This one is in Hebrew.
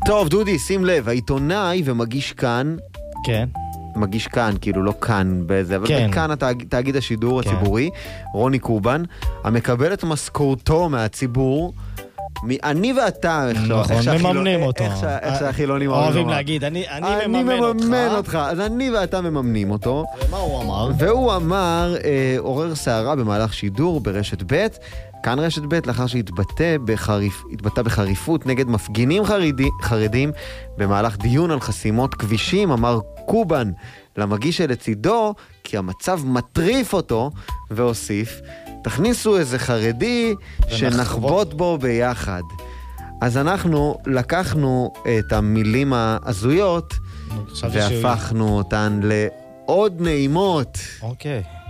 טוב, דודי, שים לב, העיתונאי ומגיש כאן, כן. מגיש כאן, כאילו לא כאן בזה, אבל כן. כאן תאגיד השידור הציבורי, רוני קובן, המקבל את משכורתו מהציבור, אני ואתה, נכון, מממנים אותו. איך שהחילונים אוהבים להגיד, אני מממן אותך. אז אני ואתה מממנים אותו. ומה הוא אמר? והוא אמר, עורר סערה במהלך שידור ברשת ב', כאן רשת ב', לאחר שהתבטא בחריפות נגד מפגינים חרדים במהלך דיון על חסימות כבישים, אמר קובן למגיש שלצידו כי המצב מטריף אותו, והוסיף, תכניסו איזה חרדי שנחבוט בו ביחד. אז אנחנו לקחנו את המילים הזויות והפכנו אותן לעוד נעימות. אוקיי.